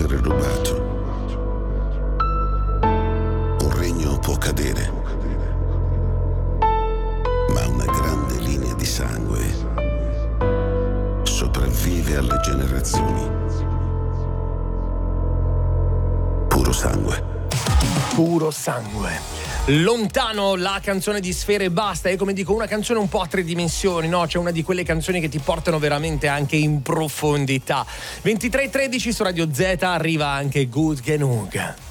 essere rubato. Un regno può cadere, ma una grande linea di sangue sopravvive alle generazioni. Puro sangue. Puro sangue. Lontano, la canzone di Sfera Ebbasta è, come dico, una canzone un po' a tre dimensioni, no? C'è una di quelle canzoni che ti portano veramente anche in profondità. 23:13 su Radio Z, arriva anche Good Genug.